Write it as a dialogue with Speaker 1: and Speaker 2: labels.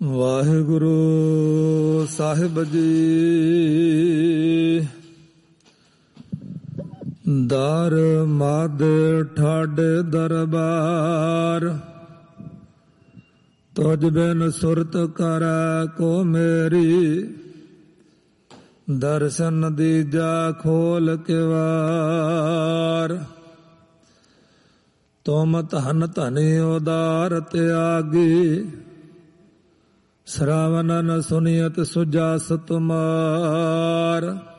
Speaker 1: ਵਾਹਿਗੁਰੂ ਸਾਹਿਬ ਜੀ। ਦਰ ਮਦ ਠਾਡ ਦਰਬਾਰ, ਤੁਝ ਬਿਨ ਸੁਰਤ ਕਰੈ ਕੋ ਮੇਰੀ। ਦਰਸ਼ਨ ਦੀਜਾ ਖੋਲ ਕਿਵਾਰ, ਤੁਮ ਧਨ ਧਨੀ ਉਦਾਰ ਤਿਆਗੀ। ਸ਼ਰਾਵਨ ਨ ਸੁਨੀਅਤ ਸੁਜਾਸ ਤੁਮਾਰ,